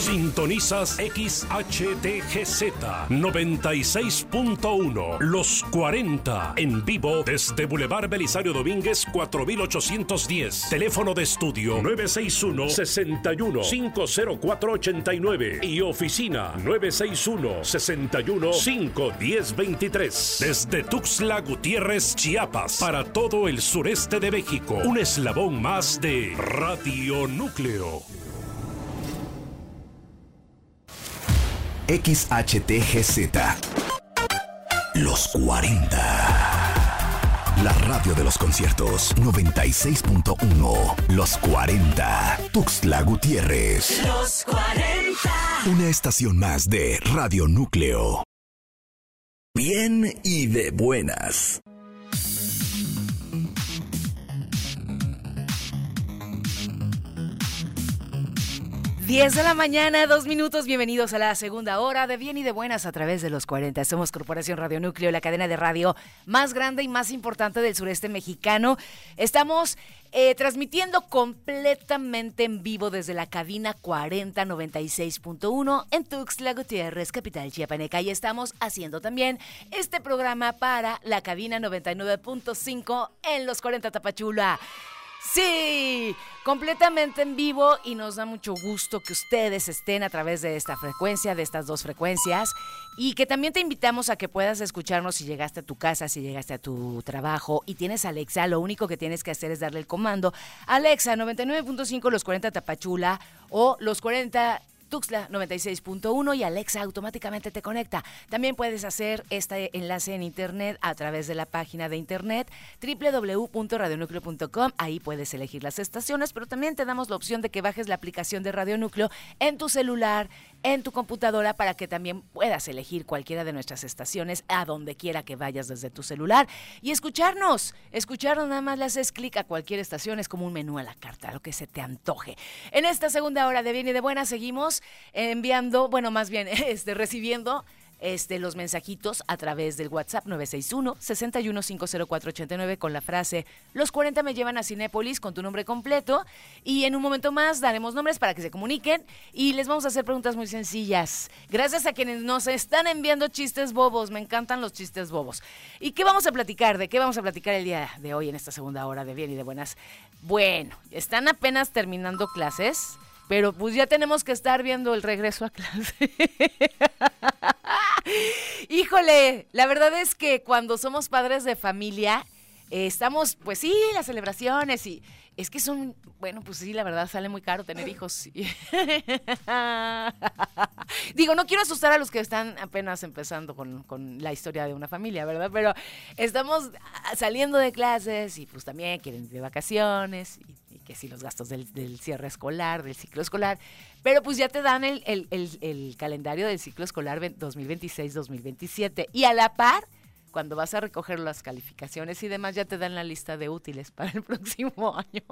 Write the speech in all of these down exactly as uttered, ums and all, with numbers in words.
Sintonizas X H T G Z noventa y seis punto uno, Los cuarenta, en vivo desde Boulevard Belisario Domínguez cuatro mil ochocientos diez. Teléfono de estudio nueve seis uno, seis uno, cinco cero cuatro ocho nueve y oficina nueve seis uno, seis uno, cinco uno cero dos tres. Desde Tuxtla Gutiérrez, Chiapas, para todo el sureste de México, un eslabón más de Radio Núcleo. X H T G Z Los cuarenta. La radio de los conciertos noventa y seis punto uno. Los cuarenta. Tuxtla Gutiérrez. Los cuarenta. Una estación más de Radio Núcleo. Bien y de buenas. diez de la mañana, dos minutos. Bienvenidos a la segunda hora de Bien y de Buenas a través de los cuarenta. Somos Corporación Radio Núcleo, la cadena de radio más grande y más importante del sureste mexicano. Estamos eh, transmitiendo completamente en vivo desde la cabina cuarenta noventa y seis punto uno en Tuxtla Gutiérrez, capital chiapaneca. Y estamos haciendo también este programa para la cabina noventa y nueve punto cinco en los cuarenta Tapachula. Sí, completamente en vivo, y nos da mucho gusto que ustedes estén a través de esta frecuencia, de estas dos frecuencias, y que también te invitamos a que puedas escucharnos si llegaste a tu casa, si llegaste a tu trabajo y tienes Alexa. Lo único que tienes que hacer es darle el comando Alexa noventa y nueve punto cinco los cuarenta Tapachula o los cuarenta Tuxtla noventa y seis punto uno, y Alexa automáticamente te conecta. También puedes hacer este enlace en internet a través de la página de internet doble u doble u doble u punto radio núcleo punto com. Ahí puedes elegir las estaciones, pero también te damos la opción de que bajes la aplicación de Radio Núcleo en tu celular, en tu computadora, para que también puedas elegir cualquiera de nuestras estaciones a donde quiera que vayas desde tu celular y escucharnos. Escucharnos, nada más le haces clic a cualquier estación, es como un menú a la carta, lo que se te antoje. En esta segunda hora de Bien y de Buenas seguimos enviando, bueno, más bien este, recibiendo este, los mensajitos a través del WhatsApp nueve seis uno, seis uno, cinco cero cuatro ocho nueve con la frase Los cuarenta me llevan a Cinépolis con tu nombre completo, y en un momento más daremos nombres para que se comuniquen y les vamos a hacer preguntas muy sencillas. Gracias a quienes nos están enviando chistes bobos, me encantan los chistes bobos. ¿Y qué vamos a platicar? ¿De qué vamos a platicar el día de hoy en esta segunda hora de Bien y de Buenas? Bueno, están apenas terminando clases, pero pues ya tenemos que estar viendo el regreso a clase. Híjole, la verdad es que cuando somos padres de familia, eh, estamos, pues sí, las celebraciones, y es que son, bueno, pues sí, la verdad sale muy caro tener hijos. Digo, no quiero asustar a los que están apenas empezando con, con la historia de una familia, ¿verdad? Pero estamos saliendo de clases y pues también quieren ir de vacaciones, y que sí, los gastos del, del cierre escolar, del ciclo escolar, pero pues ya te dan el, el, el, el calendario del ciclo escolar dos mil veintiséis dos mil veintisiete, y a la par, cuando vas a recoger las calificaciones y demás, ya te dan la lista de útiles para el próximo año.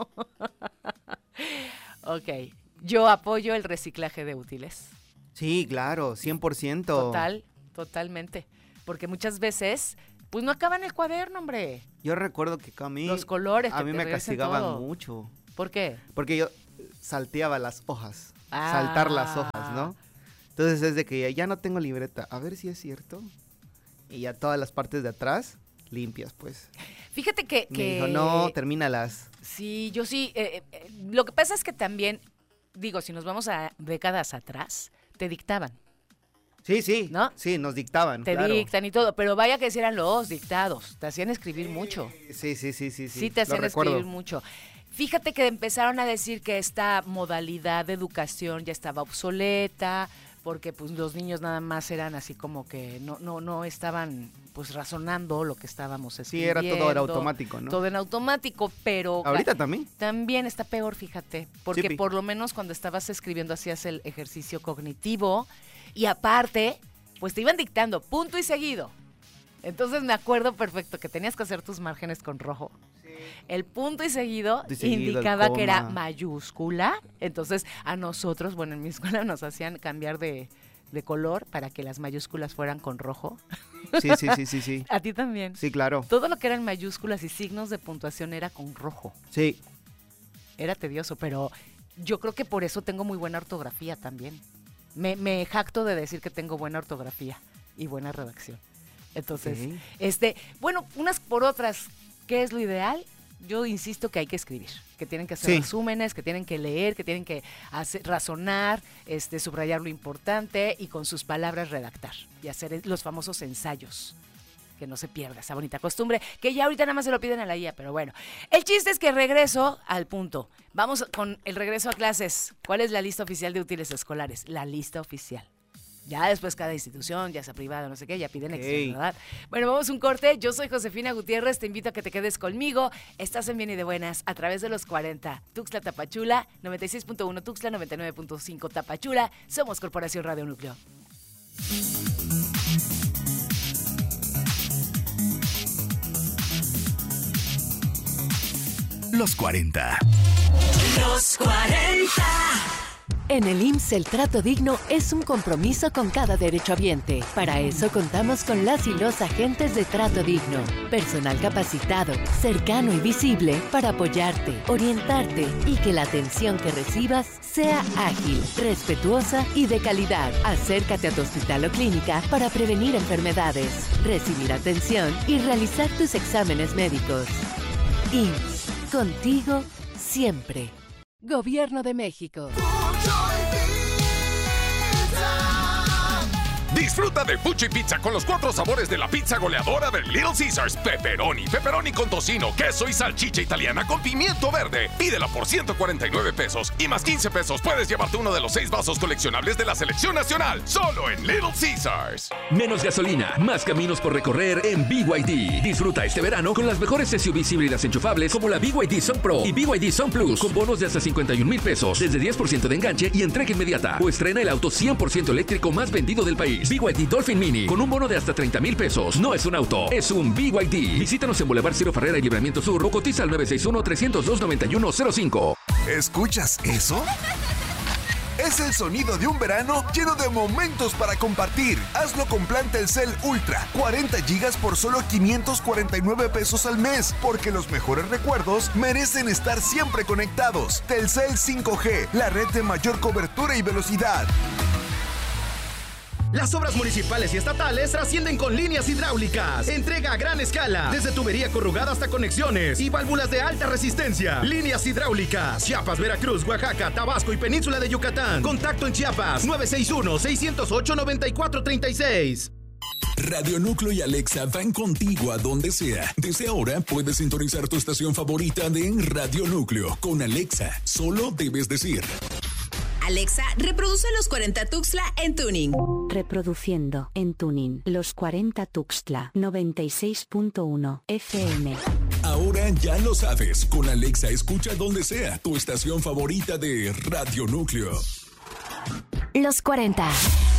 Ok, yo apoyo el reciclaje de útiles. Sí, claro, cien por ciento. Total, totalmente, porque muchas veces pues no acaban el cuaderno, hombre. Yo recuerdo que a mí, los colores, a mí me castigaban todo. mucho. ¿Por qué? Porque yo salteaba las hojas, ah. saltar las hojas, ¿no? Entonces es de que ya no tengo libreta, a ver si es cierto. Y ya todas las partes de atrás limpias, pues. Fíjate que... Me que... dijo, no, termínalas. Sí, yo sí. Eh, eh, lo que pasa es que también, digo, si nos vamos a décadas atrás, te dictaban. Sí, sí, ¿no? Sí, nos dictaban, Te claro. dictan y todo, pero vaya que eran los dictados, te hacían escribir sí, mucho. Sí, sí, sí, sí. Sí, sí te hacían escribir mucho. Fíjate que empezaron a decir que esta modalidad de educación ya estaba obsoleta, porque pues los niños nada más eran así como que no no no estaban pues razonando lo que estábamos escribiendo. Sí, era todo era automático, ¿no? Todo en automático, pero... ¿Ahorita también? También está peor, fíjate, porque sí, por lo menos cuando estabas escribiendo hacías el ejercicio cognitivo y aparte, pues te iban dictando punto y seguido. Entonces me acuerdo perfecto que tenías que hacer tus márgenes con rojo. Sí. El punto y seguido, y seguido indicaba que era mayúscula. Entonces a nosotros, bueno, en mi escuela nos hacían cambiar de, de color para que las mayúsculas fueran con rojo. Sí, sí, sí, sí, sí. ¿A ti también? Sí, claro. Todo lo que eran mayúsculas y signos de puntuación era con rojo. Sí. Era tedioso, pero yo creo que por eso tengo muy buena ortografía también. Me, me jacto de decir que tengo buena ortografía y buena redacción. Entonces, okay. este, bueno, unas por otras, ¿qué es lo ideal? Yo insisto que hay que escribir, que tienen que hacer sí. resúmenes, que tienen que leer, que tienen que hacer, razonar, este, subrayar lo importante y con sus palabras redactar y hacer los famosos ensayos. Que no se pierda esa bonita costumbre, que ya ahorita nada más se lo piden a la I A, pero bueno. El chiste es que regreso al punto. Vamos con el regreso a clases. ¿Cuál es la lista oficial de útiles escolares? La lista oficial. Ya después cada institución, ya sea privada, no sé qué, ya piden okay. extra, ¿verdad? Bueno, vamos a un corte. Yo soy Josefina Gutiérrez, te invito a que te quedes conmigo. Estás en Bien y de Buenas a través de los cuarenta. Tuxtla Tapachula, noventa y seis punto uno Tuxtla, noventa y nueve punto cinco Tapachula. Somos Corporación Radio Núcleo. Los cuarenta. Los cuarenta. En el I M S S el trato digno es un compromiso con cada derechohabiente. Para eso contamos con las y los agentes de trato digno. Personal capacitado, cercano y visible para apoyarte, orientarte y que la atención que recibas sea ágil, respetuosa y de calidad. Acércate a tu hospital o clínica para prevenir enfermedades, recibir atención y realizar tus exámenes médicos. I M S S. Contigo siempre. Gobierno de México. Disfruta de Pucho y Pizza con los cuatro sabores de la pizza goleadora de Little Caesars. Pepperoni, pepperoni con tocino, queso y salchicha italiana con pimiento verde. Pídela por ciento cuarenta y nueve pesos y más quince pesos puedes llevarte uno de los seis vasos coleccionables de la selección nacional. Solo en Little Caesars. Menos gasolina, más caminos por recorrer en B Y D. Disfruta este verano con las mejores S U Vs híbridas enchufables como la B Y D Sun Pro y B Y D Sun Plus con bonos de hasta cincuenta y un mil pesos, desde diez por ciento de enganche y entrega inmediata. O estrena el auto cien por ciento eléctrico más vendido del país. B Y D Dolphin Mini con un bono de hasta treinta mil pesos. No es un auto, es un B Y D. Visítanos en Boulevard Ciro Ferrera y Libramiento Sur o cotiza al nueve seis uno, tres cero dos, nueve uno cero cinco. ¿Escuchas eso? Es el sonido de un verano lleno de momentos para compartir. Hazlo con plan Telcel Ultra. cuarenta gigas por solo quinientos cuarenta y nueve pesos al mes. Porque los mejores recuerdos merecen estar siempre conectados. Telcel cinco G, la red de mayor cobertura y velocidad. Las obras municipales y estatales trascienden con líneas hidráulicas. Entrega a gran escala, desde tubería corrugada hasta conexiones y válvulas de alta resistencia. Líneas hidráulicas. Chiapas, Veracruz, Oaxaca, Tabasco y Península de Yucatán. Contacto en Chiapas nueve seis uno, seis cero ocho, nueve cuatro tres seis. Radio Núcleo y Alexa van contigo a donde sea. Desde ahora puedes sintonizar tu estación favorita de Radio Núcleo. Con Alexa, solo debes decir: Alexa, reproduce Los cuarenta Tuxtla en tuning. Reproduciendo en tuning Los cuarenta Tuxtla, noventa y seis punto uno F M. Ahora ya lo sabes. Con Alexa escucha donde sea tu estación favorita de Radio Núcleo. Los cuarenta.